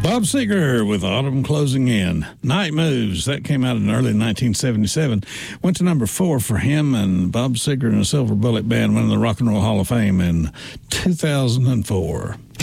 Bob Seger with Autumn Closing In. Night Moves, that came out in early 1977. Went to number 4 for him, and Bob Seger and the Silver Bullet Band went in the Rock and Roll Hall of Fame in 2004.